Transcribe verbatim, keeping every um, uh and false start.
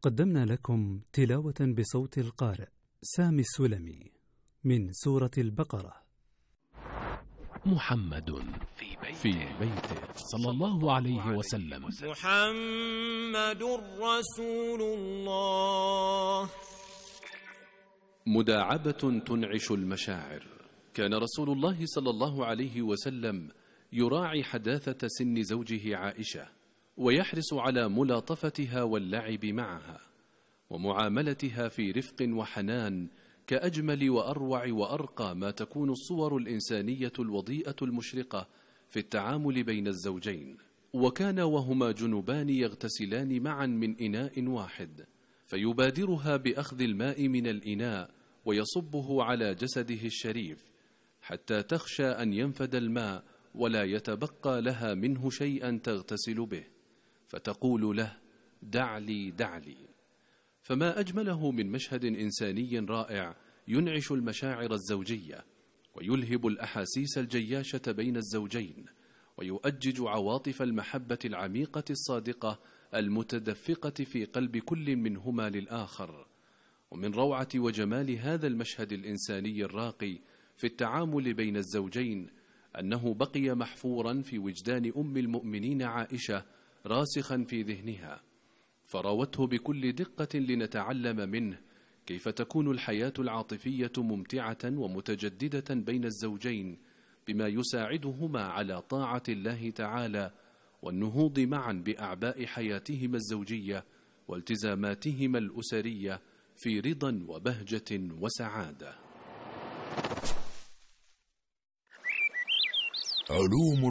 قدمنا لكم تلاوة بصوت القارئ سامي السلمي من سورة البقرة. محمد في بيته, في بيته صلى الله عليه وسلم. محمد رسول الله. مداعبة تنعش المشاعر. كان رسول الله صلى الله عليه وسلم يراعي حداثة سن زوجه عائشة، ويحرص على ملاطفتها واللعب معها ومعاملتها في رفق وحنان، كأجمل وأروع وأرقى ما تكون الصور الإنسانية الوضيئة المشرقة في التعامل بين الزوجين. وكان وهما جنبان يغتسلان معا من إناء واحد، فيبادرها بأخذ الماء من الإناء ويصبه على جسده الشريف حتى تخشى أن ينفد الماء ولا يتبقى لها منه شيئا تغتسل به، فتقول له: دع لي دع لي. فما أجمله من مشهد إنساني رائع ينعش المشاعر الزوجية ويلهب الأحاسيس الجياشة بين الزوجين، ويؤجج عواطف المحبة العميقة الصادقة المتدفقة في قلب كل منهما للآخر. ومن روعة وجمال هذا المشهد الإنساني الراقي في التعامل بين الزوجين أنه بقي محفورا في وجدان أم المؤمنين عائشة راسخا في ذهنها، فراوته بكل دقة لنتعلم منه كيف تكون الحياة العاطفية ممتعة ومتجددة بين الزوجين، بما يساعدهما على طاعة الله تعالى والنهوض معا بأعباء حياتهما الزوجية والتزاماتهما الأسرية في رضا وبهجة وسعادة. علوم